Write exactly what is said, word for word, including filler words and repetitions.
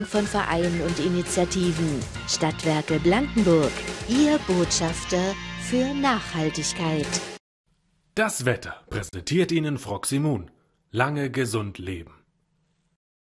von Vereinen und Initiativen. Stadtwerke Blankenburg, Ihr Botschafter für Nachhaltigkeit. Das Wetter präsentiert Ihnen Froximun. Lange gesund leben.